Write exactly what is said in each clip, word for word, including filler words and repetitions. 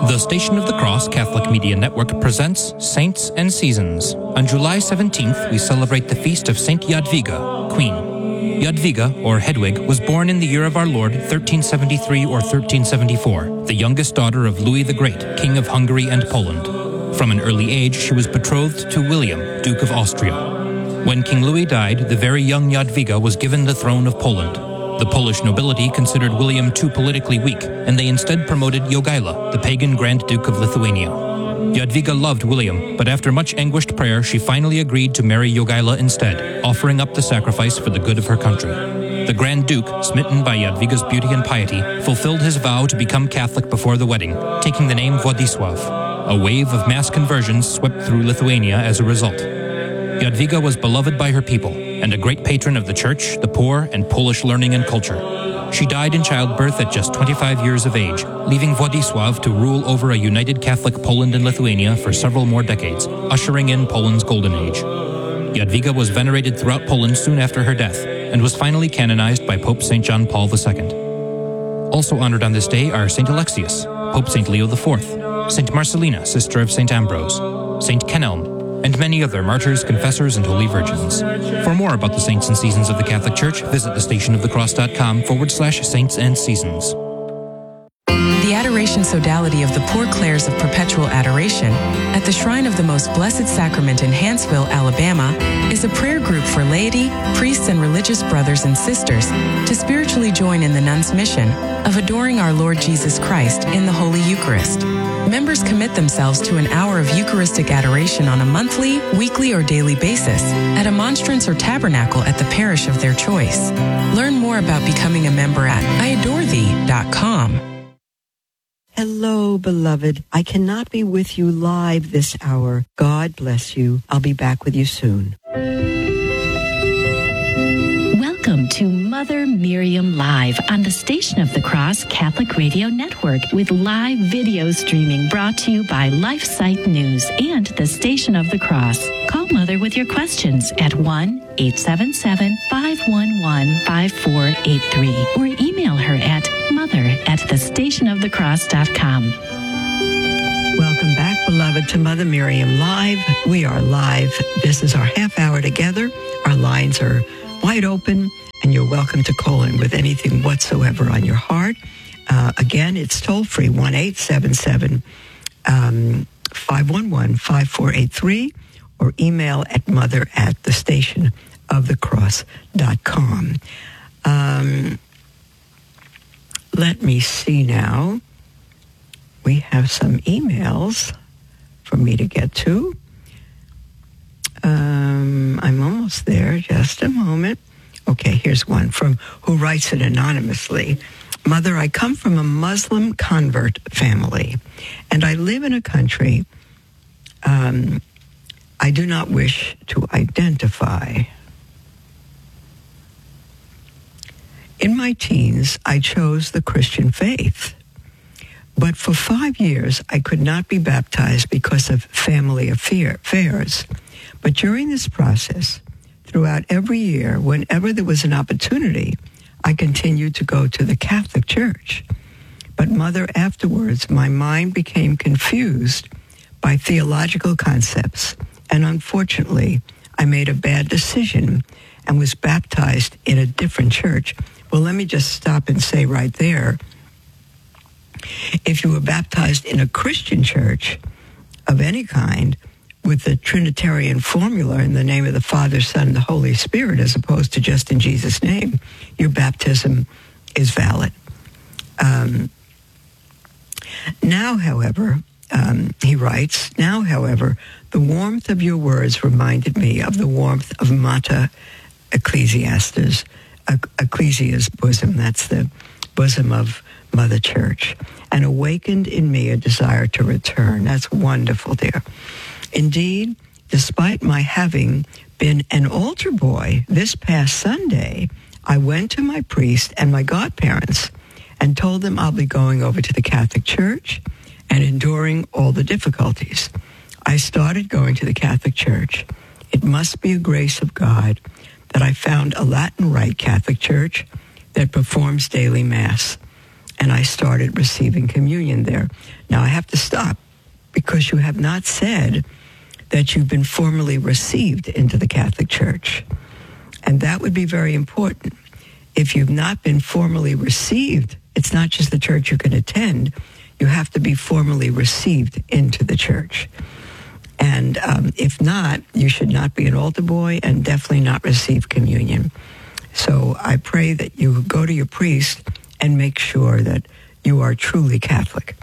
The Station of the Cross Catholic Media Network presents Saints and Seasons. On July seventeenth, we celebrate the feast of Saint Jadwiga, Queen. Jadwiga, or Hedwig, was born in the year of our Lord, thirteen seventy-three or thirteen seventy-four, the youngest daughter of Louis the Great, King of Hungary and Poland. From an early age, she was betrothed to William, Duke of Austria. When King Louis died, the very young Jadwiga was given the throne of Poland. The Polish nobility considered William too politically weak, and they instead promoted Jogaila, the pagan Grand Duke of Lithuania. Jadwiga loved William, but after much anguished prayer, she finally agreed to marry Jogaila instead, offering up the sacrifice for the good of her country. The Grand Duke, smitten by Jadwiga's beauty and piety, fulfilled his vow to become Catholic before the wedding, taking the name Władysław. A wave of mass conversions swept through Lithuania as a result. Jadwiga was beloved by her people, and a great patron of the church, the poor, and Polish learning and culture. She died in childbirth at just twenty-five years of age, leaving Władysław to rule over a united Catholic Poland and Lithuania for several more decades, ushering in Poland's golden age. Jadwiga was venerated throughout Poland soon after her death, and was finally canonized by Pope Saint John Paul the Second. Also honored on this day are Saint Alexius, Pope Saint Leo the Fourth, Saint Marcelina, sister of Saint Ambrose, Saint Kenelm, and many other martyrs, confessors, and holy virgins. For more about the saints and seasons of the Catholic Church, visit thestationofthecross.com forward slash saints and seasons. The Adoration Sodality of the Poor Clares of Perpetual Adoration at the Shrine of the Most Blessed Sacrament in Hanceville, Alabama, is a prayer group for laity, priests, and religious brothers and sisters to spiritually join in the nuns' mission of adoring our Lord Jesus Christ in the Holy Eucharist. Members commit themselves to an hour of Eucharistic adoration on a monthly, weekly, or daily basis at a monstrance or tabernacle at the parish of their choice. Learn more about becoming a member at I adore thee dot com. Hello, beloved. I cannot be with you live this hour. God bless you. I'll be back with you soon. Welcome to Mother Miriam Live on the Station of the Cross Catholic Radio Network with live video streaming brought to you by LifeSite News and the Station of the Cross. Call Mother with your questions at one eight seven seven, five one one, five four eight three or email her at mother at the station of the cross dot com. Welcome back, beloved, to Mother Miriam Live. We are live. This is our half hour together. Our lines are wide open, and you're welcome to call in with anything whatsoever on your heart. Uh, again, it's toll-free, one eight seven seven, five one one, five four eight three, or email at mother at the station of the cross dot com. Um, let me see now. We have some emails for me to get to. Um, I'm almost there. Just a moment. Okay, here's one from who writes it anonymously. Mother, I come from a Muslim convert family, and I live in a country um, I do not wish to identify. In my teens, I chose the Christian faith. But for five years, I could not be baptized because of family affair, affairs. But during this process, throughout every year, whenever there was an opportunity, I continued to go to the Catholic Church. But, Mother, afterwards, my mind became confused by theological concepts, and unfortunately, I made a bad decision and was baptized in a different church. Well, let me just stop and say right there, if you were baptized in a Christian church of any kind with the Trinitarian formula in the name of the Father, Son, and the Holy Spirit, as opposed to just in Jesus' name, your baptism is valid. Um, now, however, um, he writes, now, however, the warmth of your words reminded me of the warmth of Mater Ecclesiastes, Ecclesia's bosom. That's the bosom of Mother Church, and awakened in me a desire to return. That's wonderful, dear. Indeed, despite my having been an altar boy this past Sunday, I went to my priest and my godparents and told them I'll be going over to the Catholic Church and enduring all the difficulties. I started going to the Catholic Church. It must be a grace of God that I found a Latin Rite Catholic Church that performs daily Mass. and I started receiving communion there. Now, I have to stop because you have not said that you've been formally received into the Catholic Church. And that would be very important. If you've not been formally received, it's not just the church you can attend. You have to be formally received into the church. And um, if not, you should not be an altar boy and definitely not receive communion. So I pray that you go to your priest and make sure that you are truly Catholic.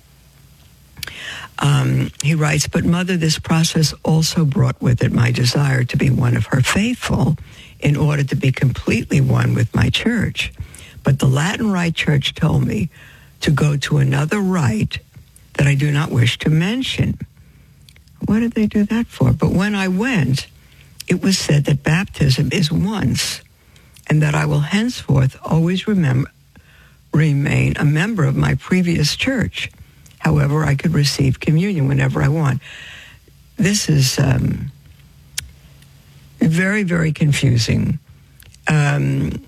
Um, he writes, but Mother, this process also brought with it my desire to be one of her faithful in order to be completely one with my church. But the Latin Rite Church told me to go to another rite that I do not wish to mention. What did they do that for? But when I went, it was said that baptism is once, and that I will henceforth always remember, remain a member of my previous church. However, I could receive communion whenever I want. This is um, very, very confusing. Um,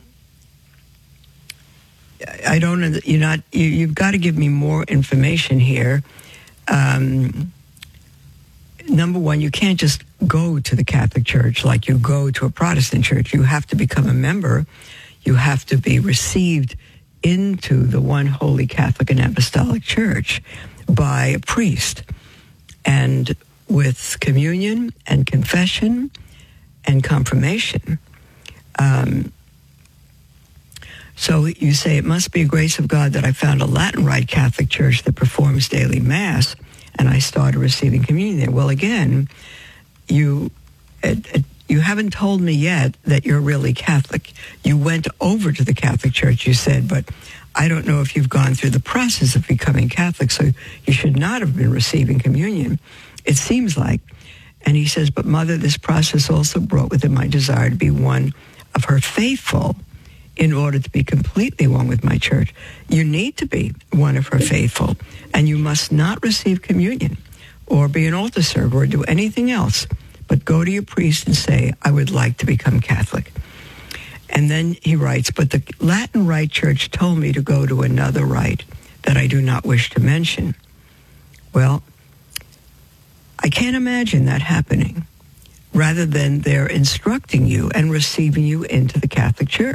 I don't. You're not. You, you've got to give me more information here. Um, number one, you can't just go to the Catholic Church like you go to a Protestant church. You have to become a member. You have to be received into the one holy Catholic and Apostolic Church by a priest, and with communion and confession and confirmation. Um, so you say, it must be a grace of God that I found a Latin Rite Catholic church that performs daily Mass, and I started receiving communion there. Well, again, you it, it, you haven't told me yet that you're really Catholic. You went over to the Catholic Church, you said, but I don't know if you've gone through the process of becoming Catholic, so you should not have been receiving communion, it seems like. And he says, but Mother, this process also brought with it my desire to be one of her faithful in order to be completely one with my church. You need to be one of her faithful, and you must not receive communion or be an altar server or do anything else, but go to your priest and say, I would like to become Catholic. And then he writes, but the Latin Rite Church told me to go to another rite that I do not wish to mention. Well, I can't imagine that happening, rather than they're instructing you and receiving you into the Catholic Church.